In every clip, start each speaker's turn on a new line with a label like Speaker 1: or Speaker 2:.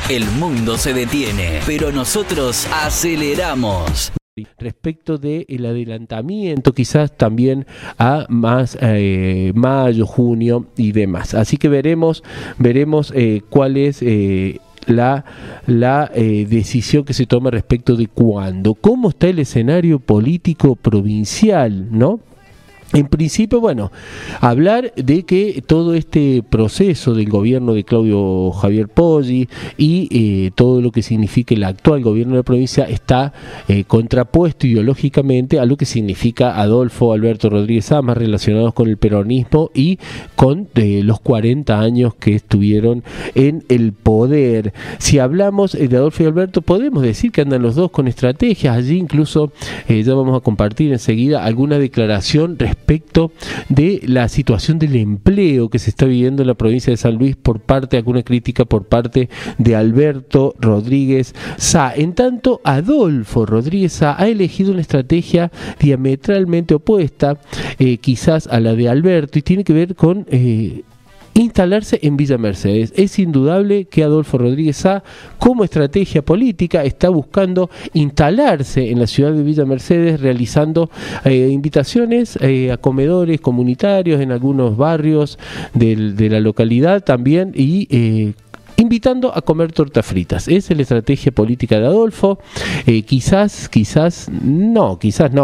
Speaker 1: El mundo se detiene, pero nosotros aceleramos.
Speaker 2: Respecto del adelantamiento quizás también a más mayo, junio y demás. Así que veremos cuál es la decisión que se toma respecto de cuándo. ¿Cómo está el escenario político provincial, no? En principio, bueno, hablar de que todo este proceso del gobierno de Claudio Javier Poggi y todo lo que significa el actual gobierno de la provincia está contrapuesto ideológicamente a lo que significa Adolfo Alberto Rodríguez Sá, más relacionados con el peronismo y con los 40 años que estuvieron en el poder. Si hablamos de Adolfo y Alberto, podemos decir que andan los dos con estrategias. Allí incluso ya vamos a compartir enseguida alguna declaración respecto de la situación del empleo que se está viviendo en la provincia de San Luis por parte, alguna crítica por parte de Alberto Rodríguez Sá. En tanto, Adolfo Rodríguez Sá ha elegido una estrategia diametralmente opuesta quizás a la de Alberto y tiene que ver con instalarse en Villa Mercedes. Es indudable que Adolfo Rodríguez Sá, como estrategia política, está buscando instalarse en la ciudad de Villa Mercedes, realizando invitaciones a comedores comunitarios en algunos barrios de la localidad también y invitando a comer tortas fritas. Esa es la estrategia política de Adolfo, quizás no,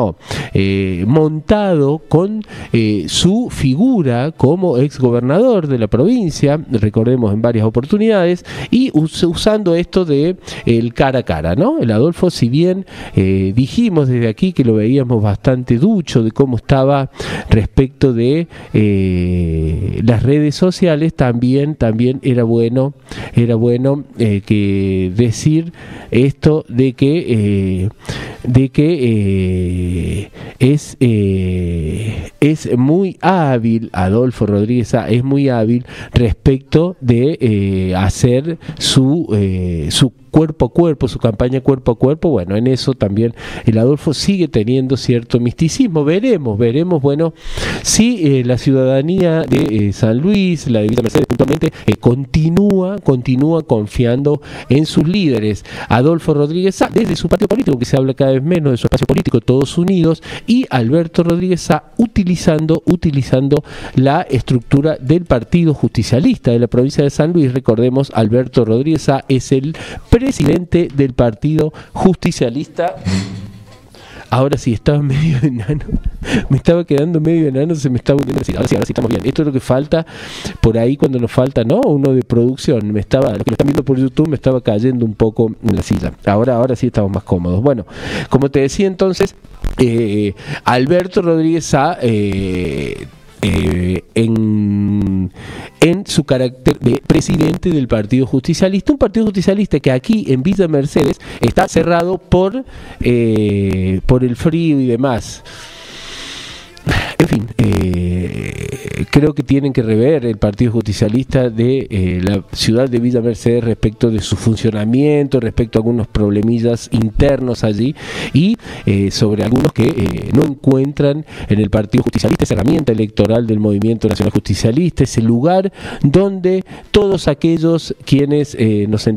Speaker 2: montado con su figura como exgobernador de la provincia, recordemos en varias oportunidades, y usando esto de el cara a cara, ¿no? El Adolfo, si bien dijimos desde aquí que lo veíamos bastante ducho de cómo estaba respecto de las redes sociales, también era bueno que decir esto de que es muy hábil, Adolfo Rodríguez Sá es muy hábil respecto de hacer su cuerpo a cuerpo, su campaña cuerpo a cuerpo. Bueno, en eso también el Adolfo sigue teniendo cierto misticismo. Veremos, bueno, si la ciudadanía de San Luis, la de Villa Mercedes puntualmente, continúa confiando en sus líderes. Adolfo Rodríguez Sá, desde su partido político, que se habla cada vez menos de su espacio político, Todos Unidos, y Alberto Rodríguez Sá utilizando la estructura del Partido Justicialista de la provincia de San Luis. Recordemos, Alberto Rodríguez Sá es el presidente del Partido Justicialista. Ahora sí, estaba medio enano, me estaba quedando medio enano, se me estaba volviendo así. Ahora sí estamos bien. Esto es lo que falta por ahí cuando nos falta, ¿no? Uno de producción. Lo que lo están viendo por YouTube, me estaba cayendo un poco en la silla. Ahora sí estamos más cómodos. Bueno, como te decía entonces, Alberto Rodríguez Sá, en su carácter de presidente del Partido Justicialista, un Partido Justicialista que aquí en Villa Mercedes está cerrado por el frío y demás. En fin, creo que tienen que rever el Partido Justicialista de la ciudad de Villa Mercedes respecto de su funcionamiento, respecto a algunos problemillas internos allí y sobre algunos que no encuentran en el Partido Justicialista esa herramienta electoral del Movimiento Nacional Justicialista, ese lugar donde todos aquellos quienes nos